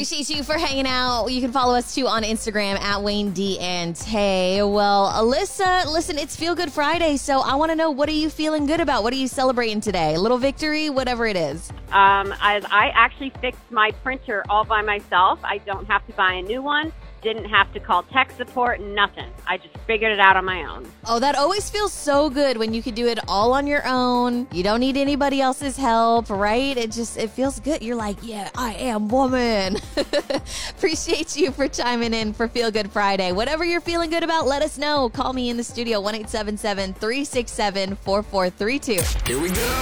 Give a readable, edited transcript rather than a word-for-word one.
Appreciate you for hanging out. You can follow us too on Instagram at Wayne D and Tay. Well, Alyssa, listen, it's Feel Good Friday, so I want to know, what are you feeling good about? What are you celebrating today? A little victory, whatever it is. I actually fixed my printer all by myself. I don't have to buy a new one. Didn't have to call tech support, nothing. I just figured it out on my own. Oh, that always feels so good when you can do it all on your own. You don't need anybody else's help, right? It feels good. You're like, yeah, I am woman. Appreciate you for chiming in for Feel Good Friday. Whatever you're feeling good about, let us know. Call me in the studio, 1-877-367-4432. Here we go.